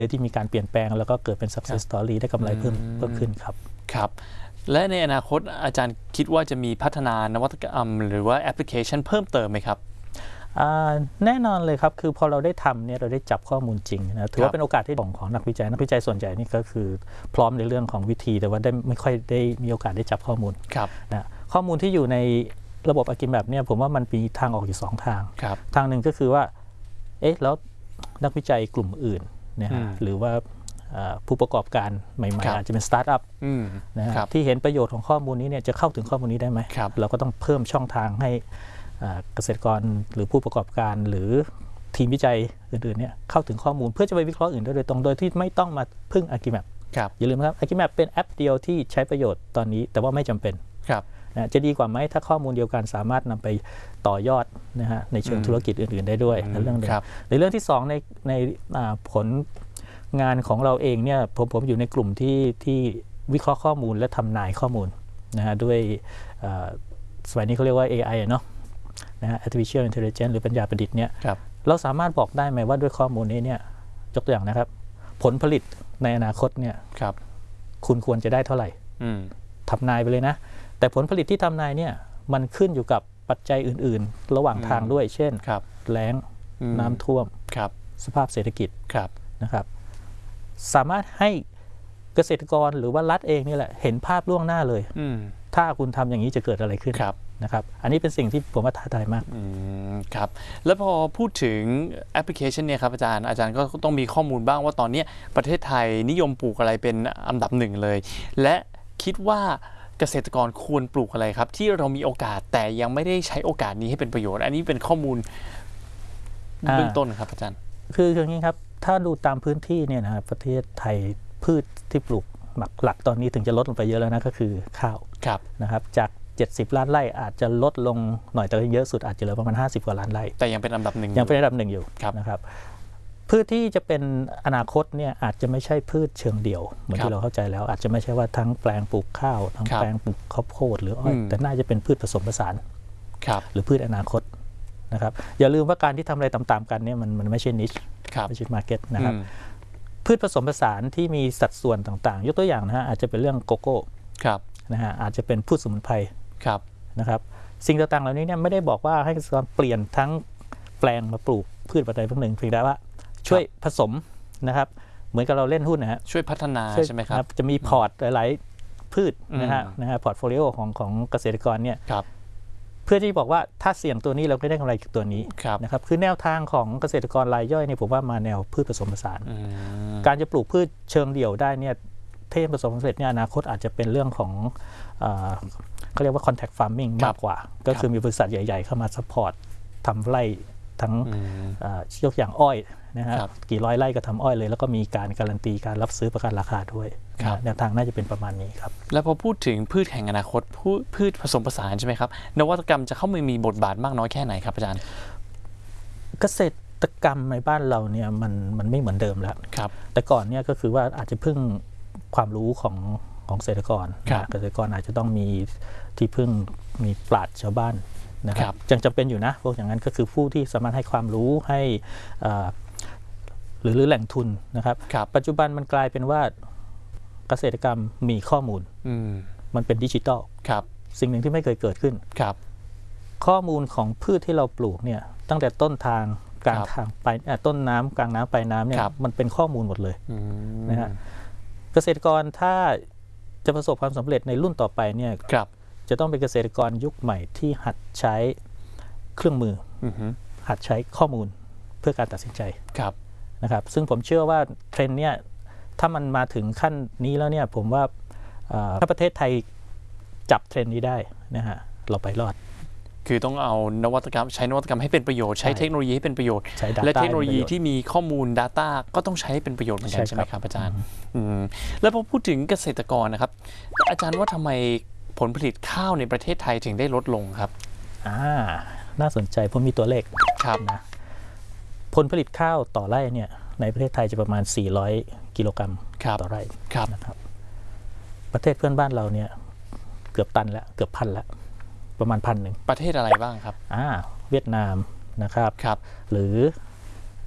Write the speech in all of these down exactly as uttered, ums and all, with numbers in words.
ที่มีการเปลี่ยนแปลงแล้วก็เกิดเป็น success story ได้กำไรเพิ่มเพิ่มขึ้นครับครับและในอนาคตอาจารย์คิดว่าจะมีพัฒนานวัตกรรมหรือว่าแอปพลิเคชันเพิ่มเติมไหมครับแน่นอนเลยครับคือพอเราได้ทำเนี่ยเราได้จับข้อมูลจริงนะถือว่าเป็นโอกาสที่ของของนักวิจัยนักวิจัยส่วนใหญ่นี่ก็คือพร้อมในเรื่องของวิธีแต่ว่าได้ไม่ค่อยได้มีโอกาสได้จับข้อมูลนะข้อมูลที่อยู่ในระบบ ArchiMap เนี่ยผมว่ามันมีทางออกอยู่สองทางทางหนึ่งก็คือว่าเอ๊ะแล้วนักวิจัยกลุ่มอื่นนะฮะหรือว่าผู้ประกอบการใหม่ๆอาจจะเป็นสตาร์ทอัพนะฮะที่เห็นประโยชน์ของข้อมูลนี้เนี่ยจะเข้าถึงข้อมูลนี้ได้ไหมเราก็ต้องเพิ่มช่องทางให้เกษตรกรหรือผู้ประกอบการหรือทีมวิจัยอื่นๆเนี่ยเข้าถึงข้อมูลเพื่อจะไปวิเคราะห์อื่นได้โดยตรงโดยที่ไม่ต้องมาพึ่ง ArchiMap อย่าลืมครับ ArchiMap เป็นแอปเดียวที่ใช้ประโยชน์ตอนนี้แต่ว่าไม่จำเป็นนะจะดีกว่าไหมถ้าข้อมูลเดียวกันสามารถนำไปต่อยอดนะฮะในเชิงธุรกิจอื่นๆได้ด้วยในเรื่องนึงในเรื่องที่สองในในผลงานของเราเองเนี่ยผมผมอยู่ในกลุ่มที่ที่วิเคราะห์ข้อมูลและทำนายข้อมูลนะฮะด้วยสมัยนี้เขาเรียกว่า เอ ไอ เนาะนะฮะ artificial intelligence หรือปัญญาประดิษฐ์เนี่ยเราสามารถบอกได้ไหมว่าด้วยข้อมูลนี้เนี่ยยกตัวอย่างนะครับผลผลิตในอนาคตเนี่ยคุณควรจะได้เท่าไหร่ทำนายไปเลยนะแต่ผลผลิตที่ทำนายเนี่ยมันขึ้นอยู่กับปัจจัยอื่นๆระหว่างทางด้วยเช่นแล้งน้ำท่วมสภาพเศรษฐกิจนะครับสามารถให้เกษตรกรหรือว่ารัฐเองนี่แหละเห็นภาพล่วงหน้าเลยถ้าคุณทำอย่างนี้จะเกิดอะไรขึ้นนะครับอันนี้เป็นสิ่งที่ผมว่าท้าทายมากครับแล้วพอพูดถึงแอปพลิเคชันเนี่ยครับอาจารย์อาจารย์ก็ต้องมีข้อมูลบ้างว่าตอนนี้ประเทศไทยนิยมปลูกอะไรเป็นอันดับหนึ่งเลยและคิดว่าเกษตรกรควรปลูกอะไรครับที่เรามีโอกาสแต่ยังไม่ได้ใช้โอกาสนี้ให้เป็นประโยชน์อันนี้เป็นข้อมูลเบื้องต้นครับอาจารย์คืออย่างนี้ครับถ้าดูตามพื้นที่เนี่ยนะประเทศไทยพืชที่ปลูกหลักๆตอนนี้ถึงจะลดลงไปเยอะแล้วนะก็คือข้าวนะครับจากเจ็ดสิบล้านไร่อาจจะลดลงหน่อยแต่เยอะสุดอาจจะเหลือประมาณห้าสิบกว่าล้านไร่แต่ยังเป็นอันดับหนึ่งยังเป็นอันดับหนึ่งอยู่นะครับพืชที่จะเป็นอนาคตเนี่ยอาจจะไม่ใช่พืชเชิงเดี่ยวเหมือนที่เราเข้าใจแล้วอาจจะไม่ใช่ว่าทั้งแปลงปลูกข้าวทั้งแปลงปลูกข้าวโพดหรืออ้อยแต่น่าจะเป็นพืชผสมผสานหรือพืชอนาคตนะครับอย่าลืมว่าการที่ทำอะไรตามๆกันเนี่ยมันมันไม่ใช่นิชไม่ใช่มาร์เก็ตนะครับพืชผสมผสานที่มีสัดส่วนต่างๆยกตัวอย่างนะฮะอาจจะเป็นเรื่องโกโก้นะฮะอาจจะเป็นพืชสมุนไพรนะครับสิ่งต่างๆเหล่านี้เนี่ยไม่ได้บอกว่าให้เกษตรกรเปลี่ยนทั้งแปลงมาปลูกพืชปัจจัยพวกหนึ่งเพียงแต่ว่าช่วยผสมนะครับเหมือนกับเราเล่นหุ้นนะฮะช่วยพัฒนาใช่ไหมครับจะมีพอร์ตหลายๆพืชนะฮะนะฮะพอร์ตโฟลิโอของของเกษตรกรเนี่ยเพื่อที่บอกว่าถ้าเสี่ยงตัวนี้เราได้กำไรจากตัวนี้นะครับคือแนวทางของเกษตรกรรายย่อยเนี่ยผมว่ามาแนวพืชผสมผสานการจะปลูกพืชเชิงเดี่ยวได้เนี่ยเทพผสมผสานเนี่ยอนาคตอาจจะเป็นเรื่องของเขาเรียกว่า contact farming มากกว่าก็คือมีบริษัทใหญ่ๆเข้ามาซัพพอร์ตทำไร่ทั้งยกอย่างอ้อยนะฮะกี่ร้อยไร่ก็ทำอ้อยเลยแล้วก็มีการการันตีการรับซื้อประกันราคาด้วยแนวทางน่าจะเป็นประมาณนี้ครับแล้วพอพูดถึงพืชแห่งอนาคตพืชผสมผสานใช่ไหมครับนวัตกรรมจะเข้ามามีบทบาทมากน้อยแค่ไหนครับอาจารย์เกษตรกรรมในบ้านเราเนี่ยมันมันไม่เหมือนเดิมแล้วแต่ก่อนเนี่ยก็คือว่าอาจจะพึ่งความรู้ของของเกษตรกรเกษตรกรอาจจะต้องมีที่พึ่งมีปราชญ์ชาวบ้านนะครับยังจำเป็นอยู่นะพวกอย่างนั้นก็คือผู้ที่สามารถให้ความรู้ให้หรือหรือแหล่งทุนนะครับปัจจุบันมันกลายเป็นว่าเกษตรกรรมมีข้อมูลมันเป็นดิจิตอลสิ่งหนึ่งที่ไม่เคยเกิดขึ้นข้อมูลของพืชที่เราปลูกเนี่ยตั้งแต่ต้นทางกลางทางไปต้นน้ำกลางน้ำปลายน้ำเนี่ยมันเป็นข้อมูลหมดเลยนะฮะเกษตรกรถ้าจะประสบความสำเร็จในรุ่นต่อไปเนี่ยจะต้องเป็นเกษตรกรยุคใหม่ที่หัดใช้เครื่องมือหัดใช้ข้อมูลเพื่อการตัดสินใจนะครับซึ่งผมเชื่อว่าเทรนด์เนี้ยถ้ามันมาถึงขั้นนี้แล้วเนี่ยผมว่าถ้าประเทศไทยจับเทรนด์นี้ได้นะฮะเราไปรอดคือต้องเอานวัตกรรมใช้นวัตกรรมให้เป็นประโยชน์ใช้เทคโนโลยีให้เป็นประโยชน์และเทคโนโลยีที่มีข้อมูล Data ก็ต้องใช้ให้เป็นประโยชน์เหมือนกันใช่ไหมครับอาจารย์แล้วพอพูดถึงเกษตรกรนะครับอาจารย์ว่าทำไมผลผลิตข้าวในประเทศไทยถึงได้ลดลงครับอ่าน่าสนใจผมมีตัวเลขครับนะผลผลิตข้าวต่อไร่เนี่ยในประเทศไทยจะประมาณสี่ร้อยกิโลกรัมต่อไร่นะครับประเทศเพื่อนบ้านเราเนี่ยเกือบตันแล้วเกือบพันแล้วประมาณพันหนึ่งประเทศอะไรบ้างครับอ่าเวียดนามนะครับครับหรือ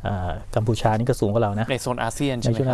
กัมพูชานี่ก็สูงกว่าเรานะในโซนอาเซียนใช่ไหมครับ